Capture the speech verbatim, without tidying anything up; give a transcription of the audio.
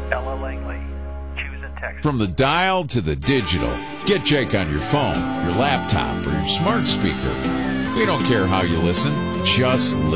Ella Langley, choosing Texas. From the dial to the digital, get Jake on your phone, your laptop, or your smart speaker. We don't care how you listen, just listen.